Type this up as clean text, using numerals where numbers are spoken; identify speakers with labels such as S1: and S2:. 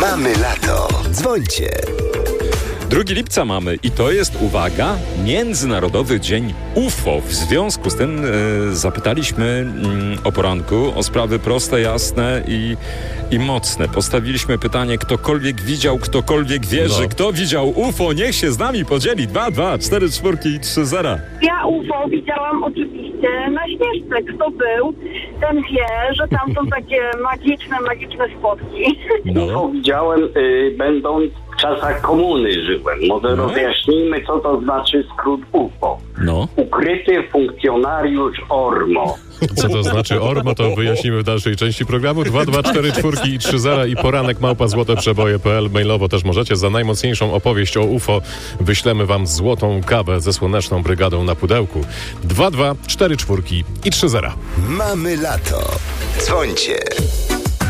S1: Mamy lato. Dzwońcie.
S2: 2 lipca mamy i to jest, uwaga, Międzynarodowy Dzień UFO. W związku z tym zapytaliśmy o poranku o sprawy proste, jasne i mocne. Postawiliśmy pytanie, ktokolwiek widział, ktokolwiek wierzy.
S3: No.
S2: Kto widział UFO, niech się z nami podzieli. 2, 2, 4, 4 i 3, 0.
S4: Ja UFO widziałam oczywiście na Śnieżce. Kto był, ten wie, że tam są takie magiczne spotki.
S2: No.
S5: Widziałem, będąc w czasach komuny żyłem. Może rozjaśnijmy, co to znaczy skrót UFO.
S2: No.
S5: Ukryty funkcjonariusz ORMO.
S3: Co to znaczy ORMO, to wyjaśnimy w dalszej części programu. 2, 2, 4, 4 i 3 0 i poranek @złoteprzeboje.pl. Mailowo też możecie. Za najmocniejszą opowieść o UFO wyślemy wam złotą kawę ze Słoneczną Brygadą na pudełku. 2, 2, 4, 4 i 3 0.
S1: Mamy lato. Dzwońcie.